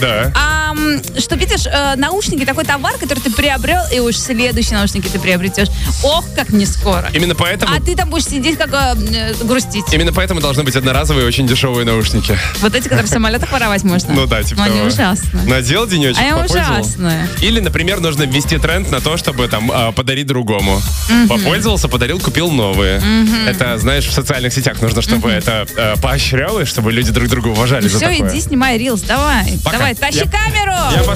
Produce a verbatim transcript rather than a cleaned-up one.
Да. А, м, что, видишь, э, наушники такой товар, который ты приобрел, и уж следующие наушники ты приобретешь. Ох, как не скоро. Именно поэтому... А ты там будешь сидеть, как э, грустить. Именно поэтому должны быть одноразовые, очень дешевые наушники. Вот эти, которые в самолетах воровать можно. Ну да, типа Но они того. ужасные. Надел денечек, Они попользовал. ужасные. Или, например, нужно ввести тренд на то, чтобы там а, подарить другому. Попользовался, подарил, купил новые. Это, знаешь, в социальных сетях нужно, чтобы это а, поощрялось, чтобы люди друг друга уважали за Все, такое. иди, снимай рилс, давай. Пока. Давай, тащи Я- камеру! Я